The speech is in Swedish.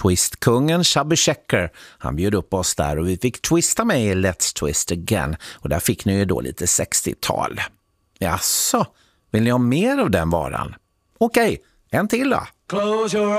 Twistkungen Chubby Checker, han bjöd upp oss där och vi fick twista med i Let's Twist Again. Och där fick ni ju då lite 60-tal. Jaså, vill ni ha mer av den varan? Okej, en till då. Close your